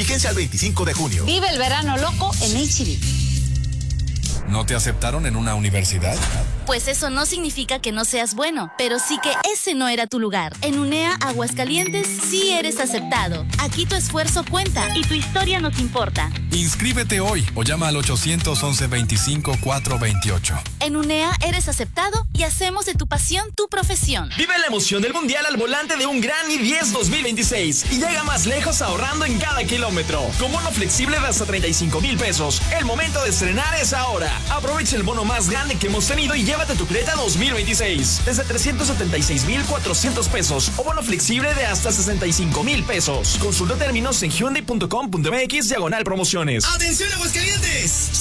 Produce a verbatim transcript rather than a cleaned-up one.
Vigencia al veinticinco de junio. Vive el verano loco en H E B. ¿No te aceptaron en una universidad? Pues eso no significa que no seas bueno, pero sí que ese no era tu lugar. En UNEA Aguascalientes sí eres aceptado. Aquí tu esfuerzo cuenta y tu historia nos importa. Inscríbete hoy o llama al ochocientos once veinticinco cuatrocientos veintiocho. En UNEA eres aceptado y hacemos de tu pasión tu profesión. Vive la emoción del Mundial al volante de un Gran i diez dos mil veintiséis y llega más lejos ahorrando en cada kilómetro. Con bono flexible de hasta treinta y cinco mil pesos. El momento de estrenar es ahora. Aprovecha el bono más grande que hemos tenido y llévate tu Creta dos mil veintiséis desde trescientos setenta y seis mil cuatrocientos pesos o bono flexible de hasta sesenta y cinco mil pesos. Consulta términos en hyundai punto com punto m x diagonal promociones. ¡Atención, Aguascalientes!